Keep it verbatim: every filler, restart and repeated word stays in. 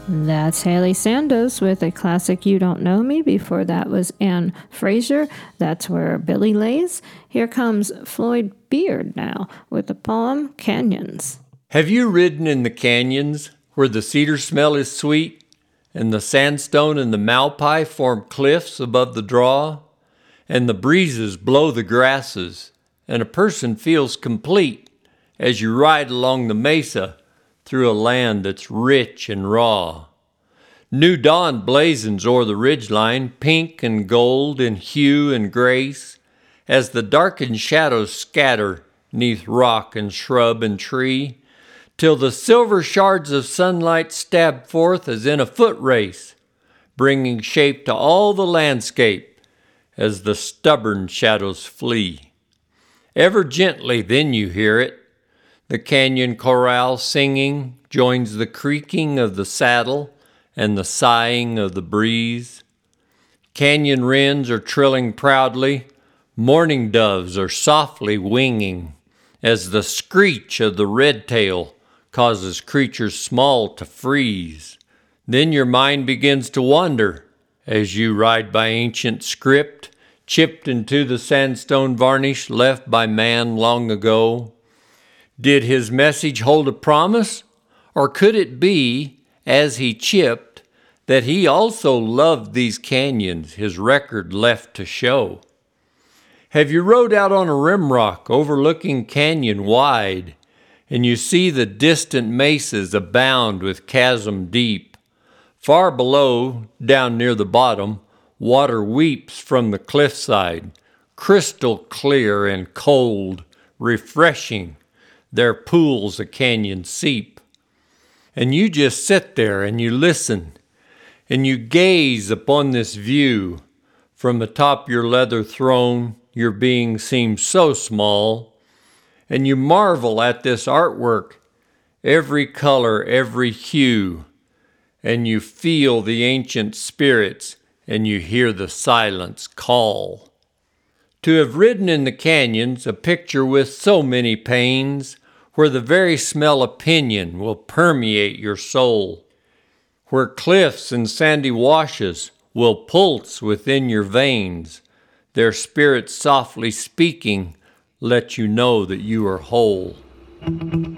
That's Haley Sandos with a classic You Don't Know Me. Before that was Anne Fraser. That's Where Billy Lays. Here comes Floyd Beard now with the poem Canyons. Have you ridden in the canyons where the cedar smell is sweet and the sandstone and the malpai form cliffs above the draw and the breezes blow the grasses and a person feels complete as you ride along the mesa through a land that's rich and raw? New dawn blazons o'er the ridgeline, pink and gold in hue and grace, as the darkened shadows scatter neath rock and shrub and tree, till the silver shards of sunlight stab forth as in a foot race, bringing shape to all the landscape as the stubborn shadows flee. Ever gently then you hear it, the canyon chorale singing joins the creaking of the saddle and the sighing of the breeze. Canyon wrens are trilling proudly, mourning doves are softly winging, as the screech of the red-tail causes creatures small to freeze. Then your mind begins to wander as you ride by ancient script, chipped into the sandstone varnish left by man long ago. Did his message hold a promise? Or could it be, as he chipped, that he also loved these canyons his record left to show? Have you rode out on a rimrock overlooking canyon wide, and you see the distant mesas abound with chasm deep? Far below, down near the bottom, water weeps from the cliffside, crystal clear and cold, refreshing, their pools a canyon seep. And you just sit there and you listen, and you gaze upon this view. From atop your leather throne, your being seems so small, and you marvel at this artwork, every color, every hue, and you feel the ancient spirits, and you hear the silence call. To have ridden in the canyons, a picture with so many pains, where the very smell of pinyon will permeate your soul, where cliffs and sandy washes will pulse within your veins, their spirits softly speaking let you know that you are whole.